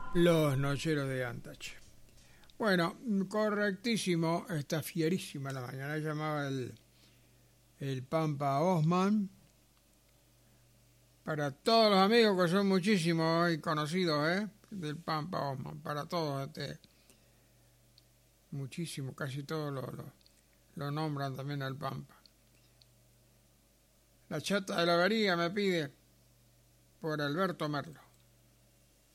Los nocheros de Antache. Bueno, correctísimo, está fierísima la mañana. Llamaba el Pampa Osman. Para todos los amigos que son muchísimos y conocidos, del Pampa Osman. Para todos, muchísimo, casi todos lo nombran también al Pampa. La chata de la avería me pide por Alberto Merlo.